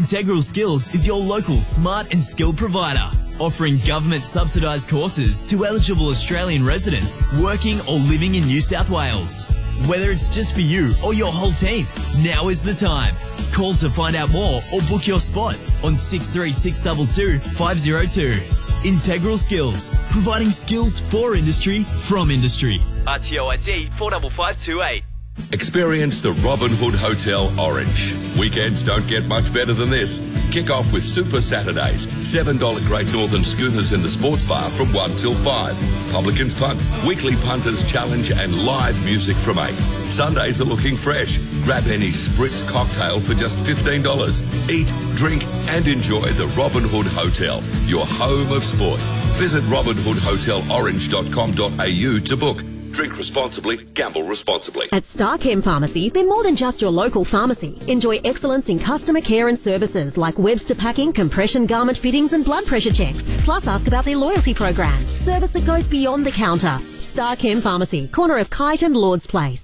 Integral Skills is your local smart and skilled provider, offering government subsidised courses to eligible Australian residents working or living in New South Wales. Whether it's just for you or your whole team, now is the time. Call to find out more or book your spot on 63622 502. Integral Skills, providing skills for industry from industry. RTO ID 45528. Experience the Robin Hood Hotel Orange. Weekends don't get much better than this. Kick off with Super Saturdays. $7 Great Northern Schooners in the sports bar from 1 till 5. Publicans Punt, Weekly Punters Challenge and live music from 8. Sundays are looking fresh. Grab any Spritz cocktail for just $15. Eat, drink and enjoy the Robin Hood Hotel, your home of sport. Visit robinhoodhotelorange.com.au to book. Drink responsibly, gamble responsibly. At Starchem Pharmacy, they're more than just your local pharmacy. Enjoy excellence in customer care and services like Webster packing, compression garment fittings and blood pressure checks. Plus ask about their loyalty program. Service that goes beyond the counter. Starchem Pharmacy, corner of Kite and Lord's Place.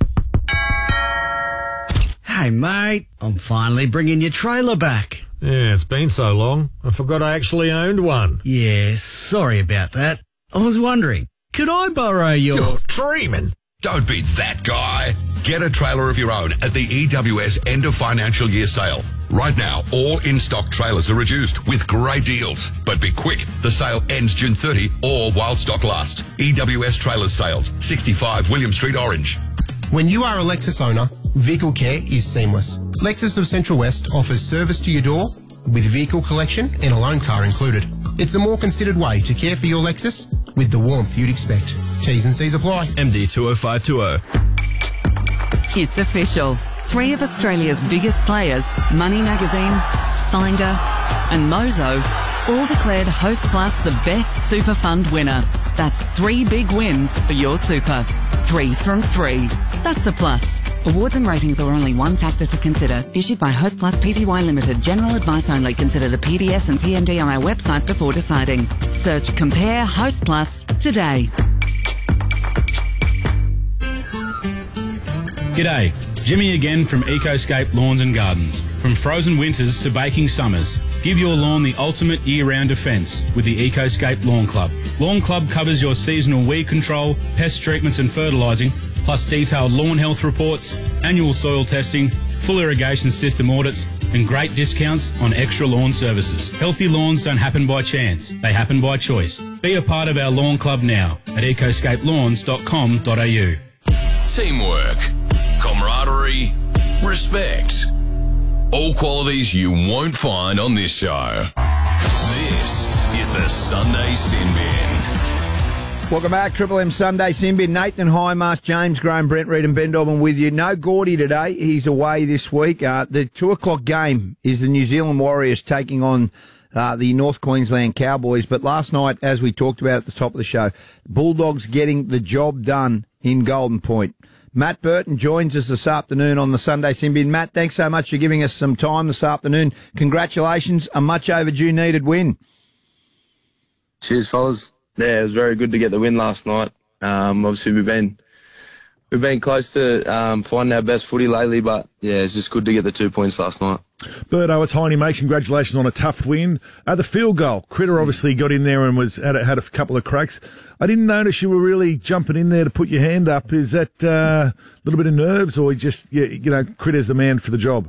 Hey mate, I'm finally bringing your trailer back. Yeah, it's been so long. I forgot I actually owned one. Yeah, sorry about that. I was wondering, could I borrow your... You're dreaming. Don't be that guy. Get a trailer of your own at the EWS end of financial year sale. Right now, all in-stock trailers are reduced with great deals. But be quick. The sale ends June 30 or while stock lasts. EWS Trailers Sales, 65 William Street, Orange. When you are a Lexus owner, vehicle care is seamless. Lexus of Central West offers service to your door with vehicle collection and a loan car included. It's a more considered way to care for your Lexus with the warmth you'd expect. T's and C's apply. MD 20520. It's official. 3 of Australia's biggest players, Money Magazine, Finder and Mozo, all declared Host Plus the best super fund winner. That's 3 big wins for your super. 3 from 3. That's a plus. Awards and ratings are only one factor to consider. Issued by Host Plus Pty Limited. General advice only. Consider the PDS and TMD on our website before deciding. Search Compare Host Plus today. G'day, Jimmy again from Ecoscape Lawns and Gardens. From frozen winters to baking summers, give your lawn the ultimate year-round defence with the Ecoscape Lawn Club. Lawn Club covers your seasonal weed control, pest treatments and fertilising, plus detailed lawn health reports, annual soil testing, full irrigation system audits and great discounts on extra lawn services. Healthy lawns don't happen by chance, they happen by choice. Be a part of our lawn club now at ecoscapelawns.com.au. Teamwork, camaraderie, respect. All qualities you won't find on this show. This is the Sunday Sin Bin. Welcome back, Triple M Sunday Sin Bin. Nathan Highmarsh, James Graham, Brent Reed and Ben Dobbin with you. No Gordy today. He's away this week. The 2 o'clock game is the New Zealand Warriors taking on the North Queensland Cowboys. But last night, as we talked about at the top of the show, Bulldogs getting the job done in Golden Point. Matt Burton joins us this afternoon on the Sunday Sin Bin. Matt, thanks so much for giving us some time this afternoon. Congratulations, a much overdue needed win. Cheers, fellas. Yeah, it was very good to get the win last night. Obviously, we've been close to finding our best footy lately, but yeah, it's just good to get the 2 points last night. Birdo, it's Heine, mate. Congratulations on a tough win. The field goal, Critter obviously got in there and had a couple of cracks. I didn't notice you were really jumping in there to put your hand up. Is that a little bit of nerves, or just Critter's the man for the job?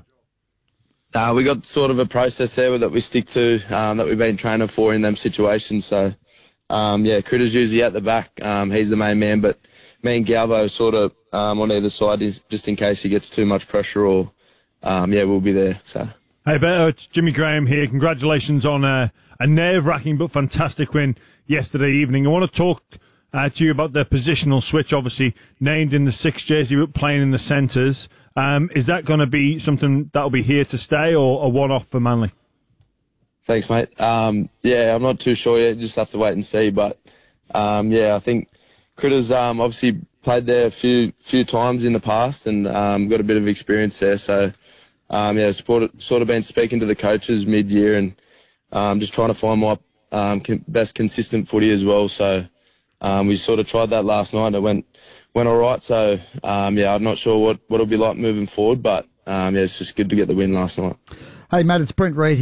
We got sort of a process there that we stick to, that we've been training for in them situations. So, Critter's usually at the back. He's the main man, but me and Galvo sort of on either side, just in case he gets too much pressure or, we'll be there. So. Hey, Beto, it's Jimmy Graham here. Congratulations on a nerve-wracking but fantastic win yesterday evening. I want to talk to you about the positional switch, obviously named in the 6 jersey, but playing in the centres. Is that going to be something that will be here to stay or a one-off for Manly? Thanks, mate. I'm not too sure yet. Just have to wait and see. But, I think Critter's obviously played there a few times in the past and got a bit of experience there. So, sort of been speaking to the coaches mid-year and just trying to find my best consistent footy as well. So, we sort of tried that last night. It went all right. So, I'm not sure what it'll be like moving forward. But, it's just good to get the win last night. Hey, Matt, it's Brent Reed